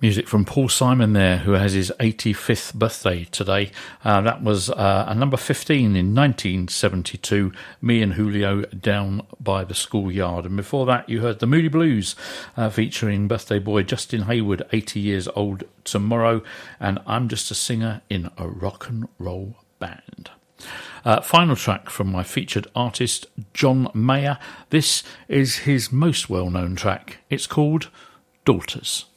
Music from Paul Simon there, who has his 85th birthday today. That was a number 15 in 1972, Me and Julio Down by the Schoolyard. And before that, you heard the Moody Blues featuring birthday boy Justin Hayward, 80 years old tomorrow. And I'm just a singer in a rock and roll band. Final track from my featured artist, John Mayer. This is his most well-known track. It's called Daughters.